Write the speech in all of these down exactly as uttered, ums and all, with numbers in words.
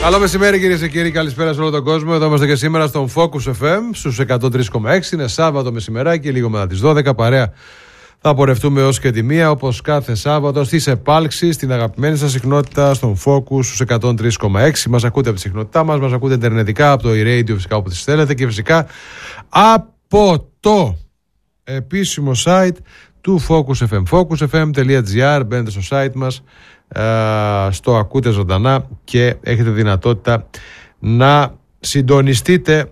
Καλό μεσημέρι κυρίες και κύριοι, καλησπέρα σε όλο τον κόσμο. Εδώ είμαστε και σήμερα στον Focus εφ εμ στους εκατόν τρία κόμμα έξι. Είναι Σάββατο μεσημεράκι, λίγο μετά τις δώδεκα. Παρέα θα πορευτούμε ως και τη μία, όπως κάθε Σάββατο, στις επάλξεις, στην αγαπημένη σας συχνότητα, στον Focus στους εκατόν τρία κόμμα έξι. Μας ακούτε από τη συχνότητά μας, μας ακούτε ιντερνετικά, από το e-radio φυσικά όπου τις θέλετε και φυσικά από το επίσημο site του Focus εφ εμ, focus f m τελεία g r. Μπαίνετε στο site μας, στο ακούτε ζωντανά και έχετε δυνατότητα να συντονιστείτε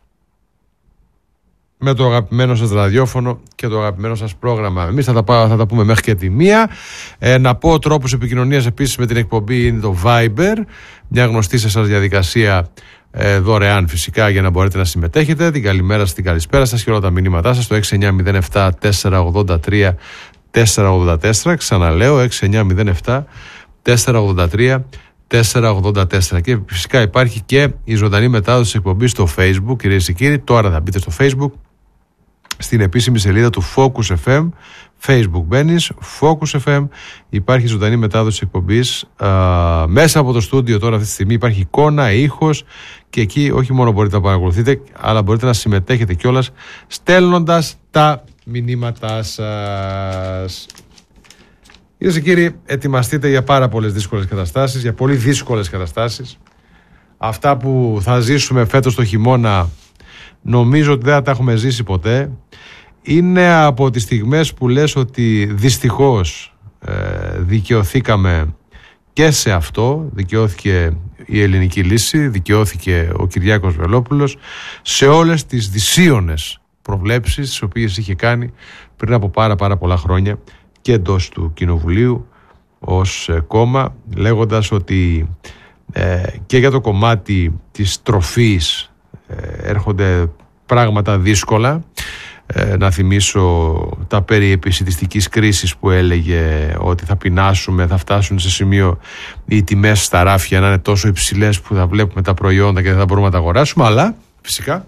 με το αγαπημένο σας ραδιόφωνο και το αγαπημένο σας πρόγραμμα. Εμείς θα τα, πά, θα τα πούμε μέχρι και τη μία. Ε, να πω τρόπους επικοινωνίας επίσης με την εκπομπή είναι το Viber, μια γνωστή σε σας διαδικασία, ε, δωρεάν φυσικά, για να μπορείτε να συμμετέχετε. Την καλημέρα σας, την καλησπέρα σας και όλα τα μηνύματά σας στο έξι εννιά μηδέν επτά τέσσερα ογδόντα τρία τέσσερα ογδόντα τέσσερα. Ξαναλέω, έξι εννιά μηδέν επτά τέσσερα ογδόντα τρία τέσσερα ογδόντα τέσσερα. Και φυσικά υπάρχει και η ζωντανή μετάδοση εκπομπής στο Facebook, κυρίες και κύριοι. Τώρα θα μπείτε στο Facebook, στην επίσημη σελίδα του Focus εφ εμ. Facebook μπαίνεις, Focus εφ εμ, υπάρχει ζωντανή μετάδοση εκπομπής α, μέσα από το στούντιο. Τώρα αυτή τη στιγμή υπάρχει εικόνα, ήχος, και εκεί όχι μόνο μπορείτε να παρακολουθείτε, αλλά μπορείτε να συμμετέχετε κιόλας στέλνοντας τα μηνύματά σας. Κυρίες και κύριοι, ετοιμαστείτε για πάρα πολλές δύσκολες καταστάσεις, για πολύ δύσκολες καταστάσεις. Αυτά που θα ζήσουμε φέτος το χειμώνα νομίζω ότι δεν θα τα έχουμε ζήσει ποτέ. Είναι από τις στιγμές που λες ότι δυστυχώς ε, δικαιωθήκαμε και σε αυτό. Δικαιώθηκε η ελληνική λύση, δικαιώθηκε ο Κυριάκος Βελόπουλος σε όλες τις δυσίωνες προβλέψεις τις οποίες είχε κάνει πριν από πάρα πάρα πολλά χρόνια και εντός του Κοινοβουλίου ως ε, κόμμα, λέγοντας ότι ε, και για το κομμάτι της τροφής ε, έρχονται πράγματα δύσκολα. Ε, να θυμίσω τα περί επισιτιστικής κρίσης που έλεγε ότι θα πεινάσουμε, θα φτάσουν σε σημείο οι τιμές στα ράφια να είναι τόσο υψηλές που θα βλέπουμε τα προϊόντα και δεν θα μπορούμε να τα αγοράσουμε, αλλά φυσικά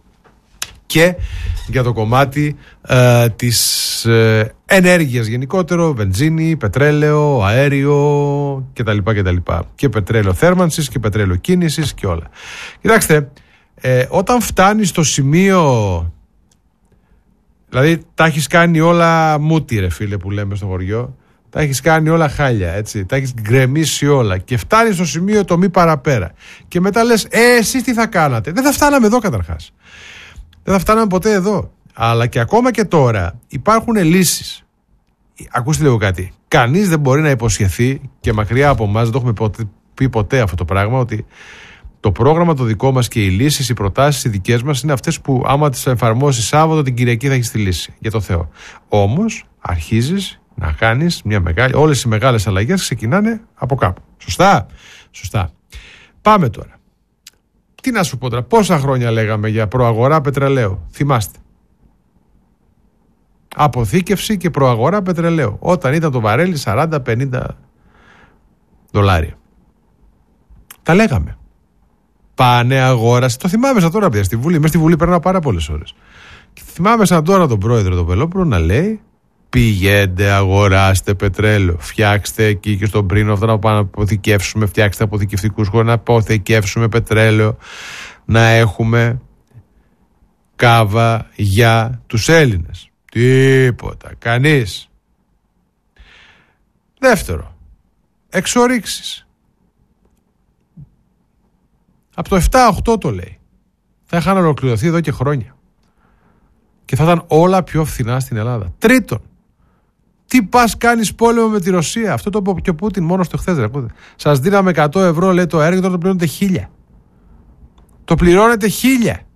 και για το κομμάτι ε, της ε, ενέργειας γενικότερο, βενζίνη, πετρέλαιο, αέριο κτλ. κτλ. Και πετρέλαιο θέρμανσης και πετρέλαιο κίνησης και όλα. Κοιτάξτε, ε, όταν φτάνει στο σημείο, δηλαδή τα έχεις κάνει όλα μούτι ρε φίλε που λέμε στο χωριό, τα έχεις κάνει όλα χάλια, έτσι, τα έχεις γκρεμίσει όλα και φτάνεις στο σημείο το μη παραπέρα και μετά λες ε, εσείς τι θα κάνατε? Δεν θα φτάναμε εδώ καταρχάς. Δεν θα φτάναμε ποτέ εδώ. Αλλά και ακόμα και τώρα υπάρχουν λύσεις. Ακούστε λίγο κάτι. Κανείς δεν μπορεί να υποσχεθεί, και μακριά από εμάς, δεν το έχουμε πει ποτέ αυτό το πράγμα, ότι το πρόγραμμα το δικό μας και οι λύσεις, οι προτάσεις οι δικές μας είναι αυτές που άμα τις εφαρμόσεις Σάββατο την Κυριακή θα έχεις τη λύση. Για το Θεό. Όμως αρχίζεις να κάνεις μια μεγάλη, όλες οι μεγάλες αλλαγές ξεκινάνε από κάπου. Σωστά. Σωστά. Πάμε τώρα. Τι να σου πω τώρα, πόσα χρόνια λέγαμε για προαγορά πετρελαίου, θυμάστε? Αποθήκευση και προαγορά πετρελαίου, όταν ήταν το βαρέλι σαράντα πενήντα δολάρια. Τα λέγαμε. Πάνε αγόρασε, το θυμάμαι σαν τώρα πια στη Βουλή, μες στη Βουλή περνάω πάρα πολλές ώρες. Και θυμάμαι σαν τώρα τον πρόεδρο τον Βελόπουλο να λέει: πηγαίνετε, αγοράστε πετρέλαιο. Φτιάξτε εκεί και στον Πρίνο αυτά να πάμε να αποθηκεύσουμε. Φτιάξτε αποθηκευτικούς χώρους να αποθηκεύσουμε πετρέλαιο. Να έχουμε κάβα για τους Έλληνες. Τίποτα. Κανείς. Δεύτερο. Εξορίξεις. Από το επτά οκτώ το λέει. Θα είχαν ολοκληρωθεί εδώ και χρόνια. Και θα ήταν όλα πιο φθηνά στην Ελλάδα. Τρίτον. Τι πας κάνεις πόλεμο με τη Ρωσία? Αυτό το είπε και ο Πούτιν μόνος του χθες. Σας δίναμε εκατό ευρώ, λέει, το έργο, τώρα το πληρώνετε χίλια. Το πληρώνετε χίλια.